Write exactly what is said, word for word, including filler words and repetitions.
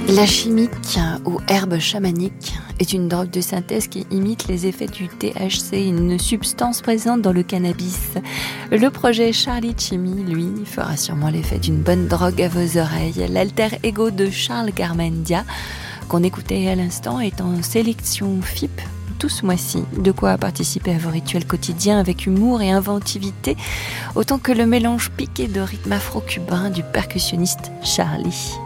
La chimique ou herbe chamanique est une drogue de synthèse qui imite les effets du T H C, une substance présente dans le cannabis. Le projet Charlie Chimie, lui, fera sûrement l'effet d'une bonne drogue à vos oreilles. L'alter ego de Charles Garmendia, qu'on écoutait à l'instant, est en sélection F I P tout ce mois-ci. De quoi participer à vos rituels quotidiens avec humour et inventivité, autant que le mélange piqué de rythme afro-cubain du percussionniste Charlie.